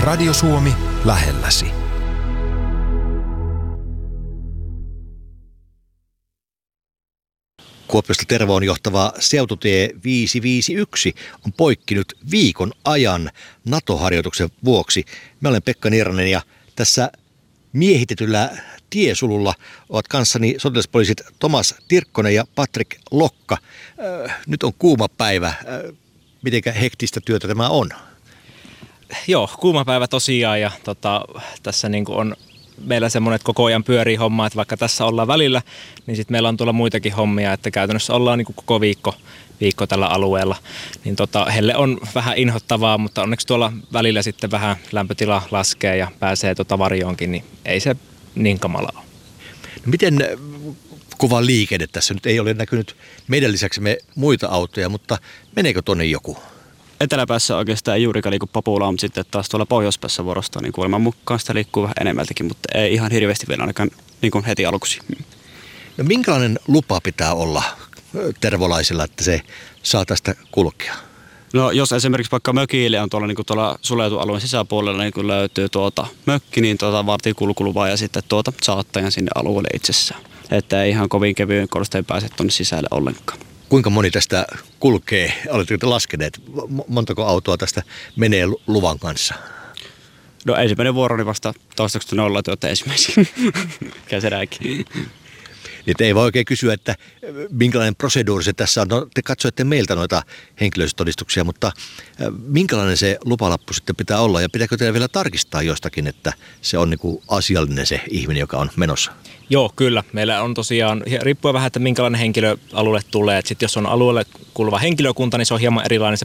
Radio Suomi lähelläsi. Kuopiosta Tervoon johtava seututie 551 on poikkinut viikon ajan NATO-harjoituksen vuoksi. Mä olen Pekka Nierronen ja tässä miehitetyllä tiesululla ovat kanssani sotilaspoliisit Tomas Tirkkonen ja Patrik Lokka. Nyt on kuuma päivä. Mitenkä hektistä työtä tämä on? Joo, kuuma päivä tosiaan ja tässä niin kuin on meillä semmoinen, että koko ajan pyörii homma, että vaikka tässä ollaan välillä, niin sitten meillä on tuolla muitakin hommia, että käytännössä ollaan niin kuin koko viikko tällä alueella. Niin helle on vähän inhottavaa, mutta onneksi tuolla välillä sitten vähän lämpötila laskee ja pääsee varjoonkin, niin ei se niin kamala ole. No miten kova liikenne tässä? Nyt ei ole näkynyt meidän lisäksemme muita autoja, mutta meneekö tuonne joku? Eteläpäässä oikeastaan ei juurikaan liiku populaa, mutta sitten taas tuolla pohjoispäässä vuorostaan niin kuuleman mukaan sitä liikkuu vähän enemmältäkin, mutta ei ihan hirveästi vielä ainakaan niin kuin heti aluksi. No minkälainen lupa pitää olla tervolaisilla, että se saa tästä kulkea? No jos esimerkiksi vaikka mökille on tuolla, niin kuin tuolla suljetun alueen sisäpuolella niin kun löytyy mökki, niin vaatii kulkulupa ja sitten saattajan sinne alueelle itsessään. Että ei ihan kovin kevyen korstein pääse tuonne sisälle ollenkaan. Kuinka moni tästä kulkee? Oletteko te laskeneet? Montako autoa tästä menee luvan kanssa? No ensimmäinen vuoroni vasta toistaiseksi 0 ensimmäisiä. Käsedäkin. Niin ei voi oikein kysyä, että minkälainen proseduuri se tässä on. No, te katsoitte meiltä noita henkilöllisyystodistuksia, mutta minkälainen se lupalappu sitten pitää olla? Ja pitääkö teidän vielä tarkistaa jostakin, että se on niin kuin asiallinen se ihminen, joka on menossa? Joo, kyllä. Meillä on tosiaan, riippuen vähän, että minkälainen henkilö alueelle tulee. Sitten jos on alueelle kuuluva henkilökunta, niin se on hieman erilainen se